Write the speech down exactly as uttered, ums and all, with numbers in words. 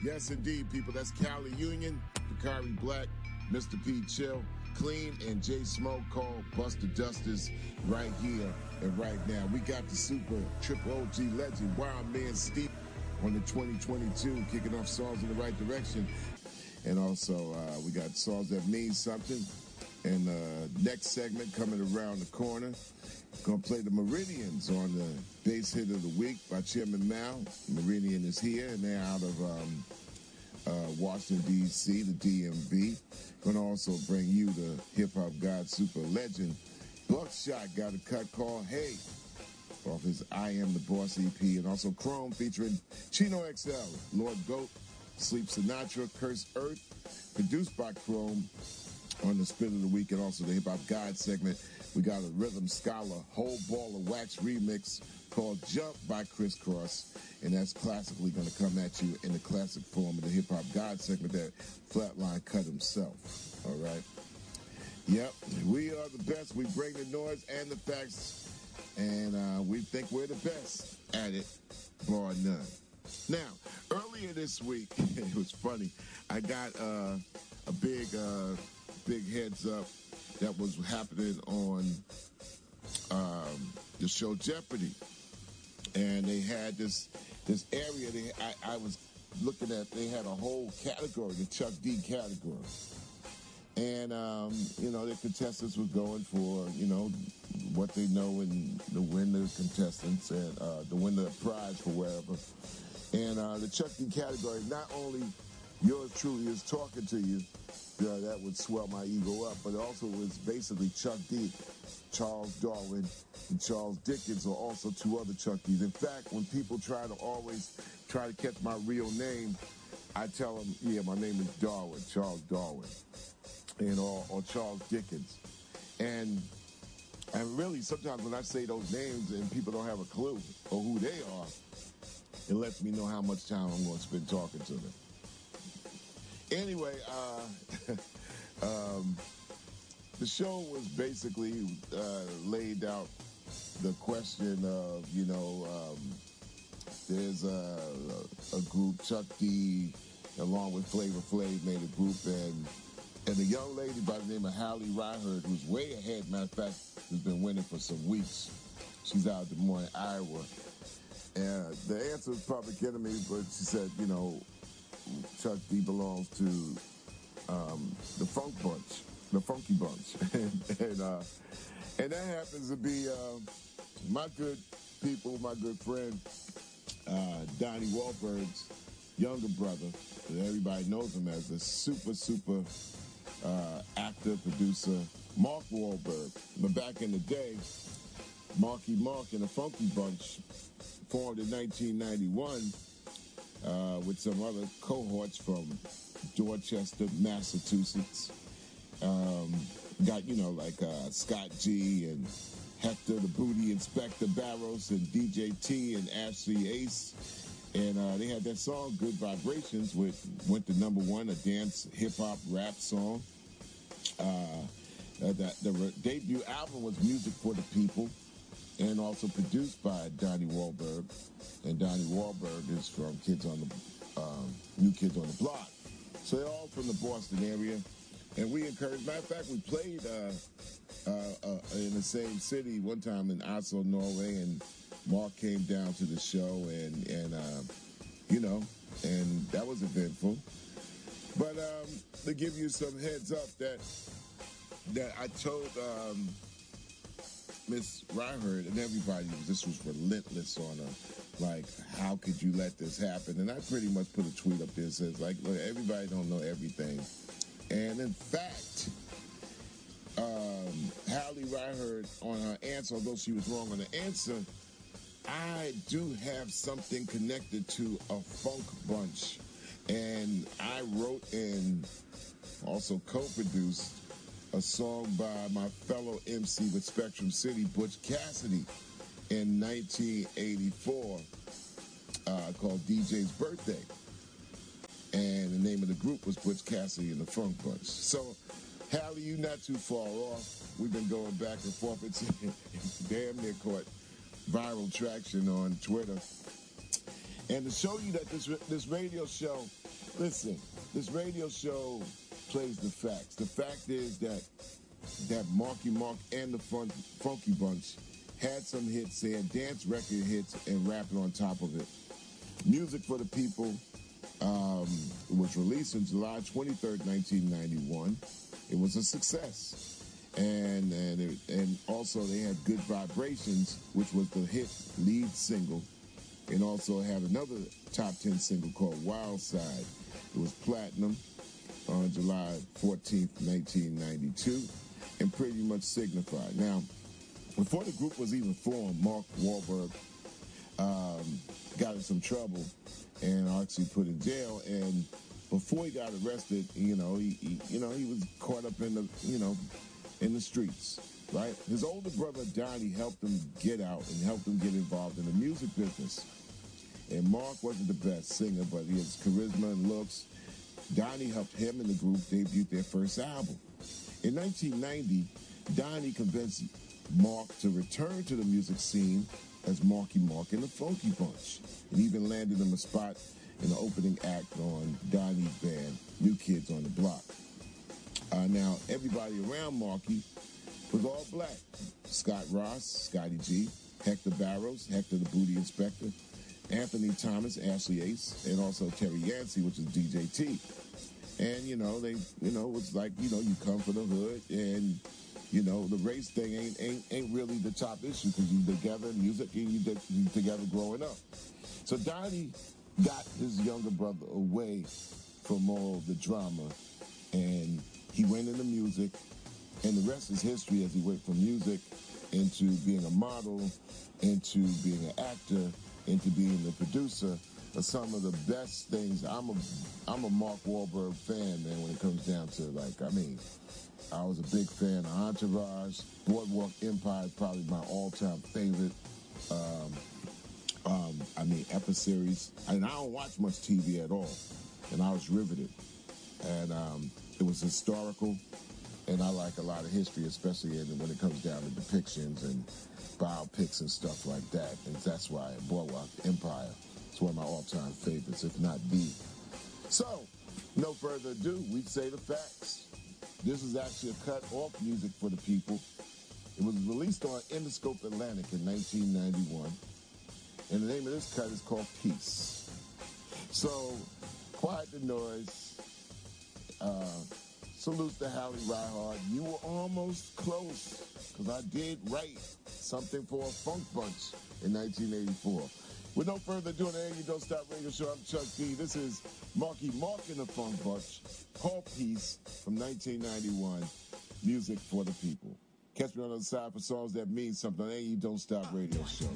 Yes, indeed, people. That's Cali Union, Bakari Black, Mister P Chill, Clean, and J Smoke called Buster Dusters right here and right now. We got the super triple O G legend, Wild Man Steve, on the twenty twenty-two, kicking off songs in the right direction. And also, uh, we got songs that mean something. And the uh, next segment coming around the corner. Gonna play the Meridians on the Bass Hit of the Week by Chairman Mao. Meridian is here, and they're out of um, uh, Washington, D C, the D M V. Gonna also bring you the hip-hop god super legend. Buckshot got a cut called Hey off his I Am the Boss E P, and also Chrome featuring Chino X L, Lord Goat, Sleep Sinatra, Curse Earth, produced by Chrome on the Spin of the Week, and also the Hip-Hop God segment. We got a Rhythm Scholar Whole Ball of Wax remix called Jump by Criss Cross, and that's classically going to come at you in the classic form of the Hip-Hop God segment that Flatline cut himself. All right? Yep, we are the best. We bring the noise and the facts, and uh, we think we're the best at it, bar none. Now, earlier this week, it was funny, I got uh, a big... Uh, big heads up that was happening on um, the show Jeopardy, and they had this this area. They, I, I was looking at. They had a whole category, the Chuck D category, and um, you know the contestants were going for you know what they know and the winner contestants and uh, the winner prize for wherever. And uh, the Chuck D category, not only yours truly is talking to you. Yeah, that would swell my ego up, but also it was basically Chuck D, Charles Darwin, and Charles Dickens are also two other Chuck D's. In fact, when people try to always try to catch my real name, I tell them, yeah, my name is Darwin, Charles Darwin, and or, or Charles Dickens. And and really, sometimes when I say those names and people don't have a clue or who they are, it lets me know how much time I'm going to spend talking to them. Anyway, uh, um, the show was basically uh, laid out the question of, you know, um, there's a, a group, Chuck D, along with Flavor Flav, made a group, and and a young lady by the name of Hallie Ryherd, who's way ahead, matter of fact, who's been winning for some weeks. She's out of Des Moines, Iowa. And the answer was Public Enemy, but she said, you know, Chuck D belongs to um, the Funk Bunch, the Funky Bunch, and and, uh, and that happens to be uh, my good people, my good friend uh, Donnie Wahlberg's younger brother. Everybody knows him as a super super uh, actor producer, Mark Wahlberg. But back in the day, Marky Mark and the Funky Bunch formed in nineteen ninety-one. Uh, with some other cohorts from Dorchester, Massachusetts. Um, got, you know, like uh, Scott G and Hector the Booty Inspector Barros and D J T and Ashley Ace. And uh, they had that song, Good Vibrations, which went to number one, a dance, hip-hop, rap song. Uh, the, the debut album was Music for the People and also produced by Donnie Wahlberg. And Donnie Wahlberg is from Kids on the um, New Kids on the Block. So they're all from the Boston area. And we encourage, matter of fact, we played uh, uh, uh, in the same city one time in Oslo, Norway, and Mark came down to the show and, and uh, you know, and that was eventful. But um, to give you some heads up that that I told um, Miss Ryherd and everybody, this was relentless on her. Like, how could you let this happen? And I pretty much put a tweet up there that says, like, look, everybody don't know everything. And in fact, um, Hallie Ryherd on her answer, although she was wrong on the answer, I do have something connected to a funk bunch. And I wrote and also co-produced a song by my fellow M C with Spectrum City, Butch Cassidy, in nineteen eighty-four, uh, called D J's Birthday. And the name of the group was Butch Cassidy and the Funk Bunch. So, Hallie, you not too far off. We've been going back and forth. It's, it's damn near caught viral traction on Twitter. And to show you that this this radio show, listen, this radio show plays the facts. The fact is that that Marky Mark and the Fun, Funky Bunch had some hits. They had dance record hits and rapping on top of it. Music for the People um, was released on July twenty-third, nineteen ninety-one. It was a success. And and it, and also they had Good Vibrations, which was the hit lead single, and also had another top ten single called Wild Side. It was platinum on July fourteenth, nineteen ninety-two, and pretty much signified. Now, before the group was even formed, Mark Wahlberg um, got in some trouble and actually put in jail. And before he got arrested, you know, he, he you know he was caught up in the you know. in the streets, right? His older brother, Donnie, helped him get out and helped him get involved in the music business. And Mark wasn't the best singer, but his charisma and looks. Donnie helped him and the group debut their first album. In nineteen ninety, Donnie convinced Mark to return to the music scene as Marky Mark and the Funky Bunch, and even landed him a spot in the opening act on Donnie's band, New Kids on the Block. Uh, now, everybody around Marky was all black. Scott Ross, Scotty G, Hector Barrows, Hector the Booty Inspector, Anthony Thomas, Ashley Ace, and also Terry Yancey, which is D J T. And, you know, they, you know, it's like, you know, you come from the hood, and, you know, the race thing ain't ain't, ain't really the top issue, because you together, music, and you, you together growing up. So Donnie got his younger brother away from all the drama, and he went into music, and the rest is history as he went from music into being a model, into being an actor, into being a producer of some of the best things. I'm a, I'm a Mark Wahlberg fan, man, when it comes down to, like, I mean, I was a big fan of Entourage. Boardwalk Empire is probably my all-time favorite, um, um, I mean, episeries. And I don't watch much T V at all, and I was riveted. And, um... it was historical, and I like a lot of history, especially in, when it comes down to depictions and biopics and stuff like that. And that's why Boardwalk Empire is one of my all-time favorites, if not the. So, no further ado, we say the facts. This is actually a cut off Music for the People. It was released on Interscope Atlantic in nineteen ninety-one, and the name of this cut is called Peace. So, quiet the noise. Uh, salute to Hallie Reinhard. You were almost close, because I did write something for a Funk Bunch in nineteen eighty-four. With no further ado, on the Air You Don't Stop Radio Show, I'm Chuck D. This is Marky Mark and the Funk Bunch, called Peace, from nineteen ninety-one, Music for the People. Catch me on the other side for songs that mean something on the Air You Don't Stop Radio Show.